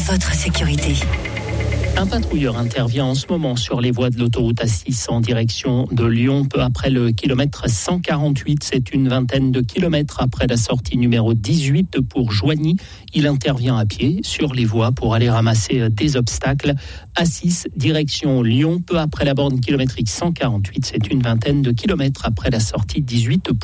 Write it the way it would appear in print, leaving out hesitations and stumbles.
votre sécurité. Un patrouilleur intervient en ce moment sur les voies de l'autoroute A6 en direction de Lyon, peu après le kilomètre 148. C'est une vingtaine de kilomètres après la sortie numéro 18 pour Joigny. Il intervient à pied sur les voies pour aller ramasser des obstacles. A6, direction Lyon, peu après la borne kilométrique 148. C'est une vingtaine de kilomètres après la sortie 18